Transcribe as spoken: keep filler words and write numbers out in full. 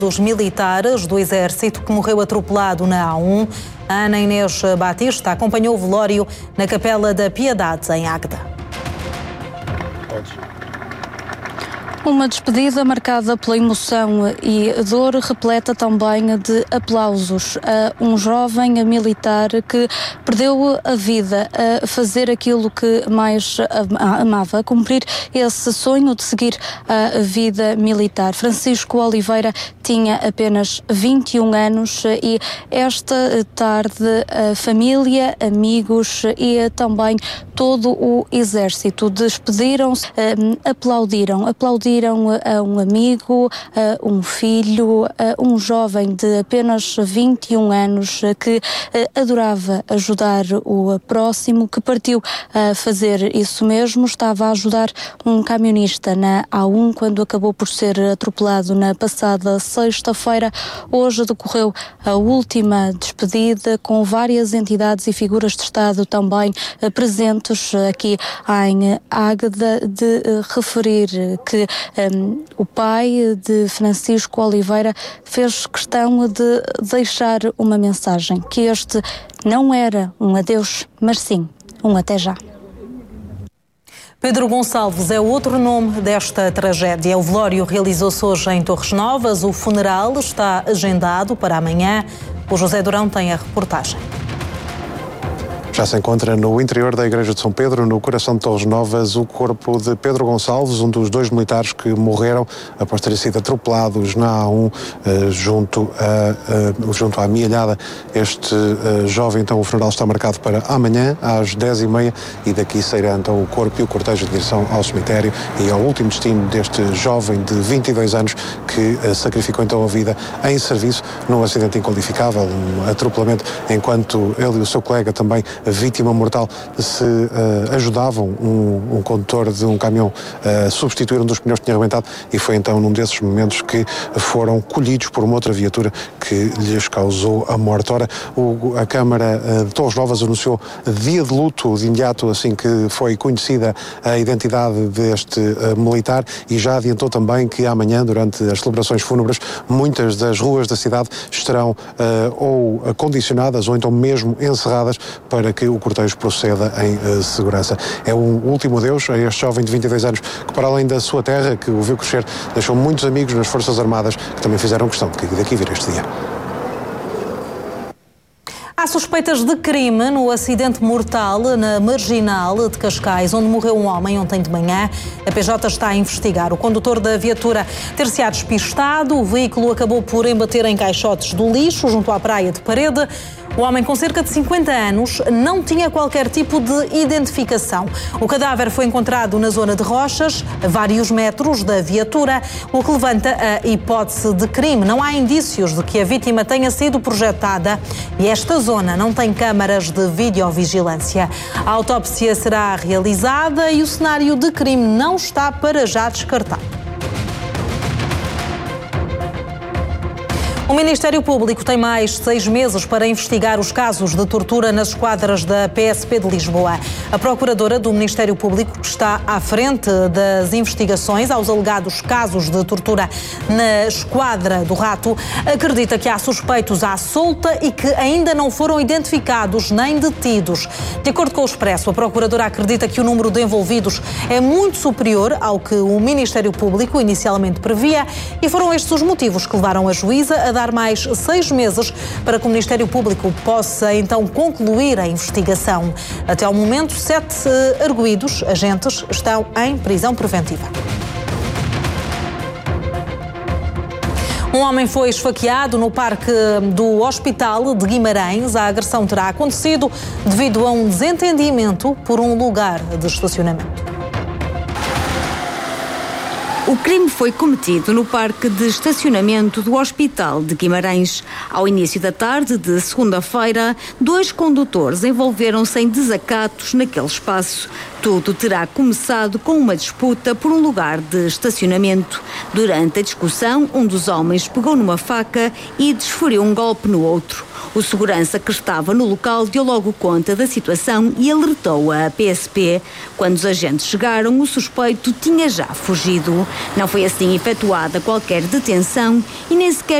dos militares do Exército que morreu atropelado na A um. A Ana Inês Batista acompanhou o velório na Capela da Piedade, em Águeda. Uma despedida marcada pela emoção e dor, repleta também de aplausos a um jovem militar que perdeu a vida a fazer aquilo que mais amava, cumprir esse sonho de seguir a vida militar. Francisco Oliveira tinha apenas vinte e um anos e esta tarde a família, amigos e também todo o Exército despediram-se, aplaudiram, aplaudiram a um amigo, a um filho, a um jovem de apenas vinte e um anos que adorava ajudar o próximo, que partiu a fazer isso mesmo. Estava a ajudar um camionista na A um quando acabou por ser atropelado na passada sexta-feira. Hoje decorreu a última despedida com várias entidades e figuras de Estado também presentes aqui em Águeda, de referir que Um, o pai de Francisco Oliveira fez questão de deixar uma mensagem, que este não era um adeus, mas sim um até já. Pedro Gonçalves é outro nome desta tragédia. O velório realizou-se hoje em Torres Novas. O funeral está agendado para amanhã. O José Durão tem a reportagem. Já se encontra no interior da Igreja de São Pedro, no coração de Torres Novas, o corpo de Pedro Gonçalves, um dos dois militares que morreram após terem sido atropelados na A um, eh, junto, a, eh, junto à Amealhada. Este eh, jovem, então, o funeral está marcado para amanhã, às dez e meia, e daqui sairá então o corpo e o cortejo de direção ao cemitério e ao último destino deste jovem de vinte e dois anos que eh, sacrificou então a vida em serviço num acidente inqualificável, um atropelamento, enquanto ele e o seu colega também vítima mortal se uh, ajudavam um, um condutor de um caminhão a uh, substituir um dos pneus que tinha arrebentado, e foi então num desses momentos que foram colhidos por uma outra viatura que lhes causou a morte. Ora, o, a Câmara uh, de Torres Novas anunciou dia de luto de imediato assim que foi conhecida a identidade deste uh, militar, e já adiantou também que amanhã, durante as celebrações fúnebres, muitas das ruas da cidade estarão uh, ou condicionadas ou então mesmo encerradas para que o cortejo proceda em uh, segurança. É um último adeus a este jovem de vinte e dois anos que, para além da sua terra, que o viu crescer, deixou muitos amigos nas Forças Armadas que também fizeram questão de daqui vir este dia. Há suspeitas de crime no acidente mortal na Marginal de Cascais, onde morreu um homem ontem de manhã. A P J está a investigar. O condutor da viatura ter-se-á despistado. O veículo acabou por embater em caixotes do lixo junto à praia de Parede. O homem, com cerca de cinquenta anos, não tinha qualquer tipo de identificação. O cadáver foi encontrado na zona de Rochas, a vários metros da viatura, o que levanta a hipótese de crime. Não há indícios de que a vítima tenha sido projetada e esta zona não tem câmaras de videovigilância. A autópsia será realizada e o cenário de crime não está para já descartado. O Ministério Público tem mais seis meses para investigar os casos de tortura nas esquadras da P S P de Lisboa. A procuradora do Ministério Público, que está à frente das investigações aos alegados casos de tortura na esquadra do Rato, acredita que há suspeitos à solta e que ainda não foram identificados nem detidos. De acordo com o Expresso, a procuradora acredita que o número de envolvidos é muito superior ao que o Ministério Público inicialmente previa, e foram estes os motivos que levaram a juíza a dar mais seis meses para que o Ministério Público possa então concluir a investigação. Até ao momento, sete arguidos agentes estão em prisão preventiva. Um homem foi esfaqueado no parque do Hospital de Guimarães. A agressão terá acontecido devido a um desentendimento por um lugar de estacionamento. O crime foi cometido no parque de estacionamento do Hospital de Guimarães. Ao início da tarde de segunda-feira, dois condutores envolveram-se em desacatos naquele espaço. Tudo terá começado com uma disputa por um lugar de estacionamento. Durante a discussão, um dos homens pegou numa faca e desferiu um golpe no outro. O segurança que estava no local deu logo conta da situação e alertou a P S P. Quando os agentes chegaram, o suspeito tinha já fugido. Não foi assim efetuada qualquer detenção e nem sequer